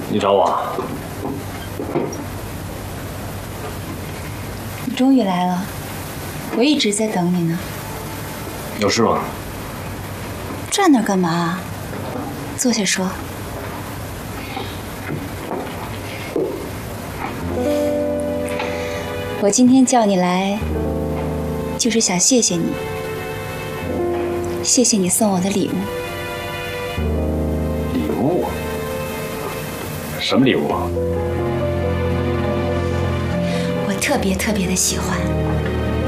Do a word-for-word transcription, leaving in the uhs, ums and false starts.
你找我？ 你终于来了，我一直在等你呢。 有事吗？ 站那儿干嘛？坐下说。我今天叫你来，就是想谢谢你，谢谢你送我的礼物。 礼物？什么礼物？ 我特别特别的喜欢。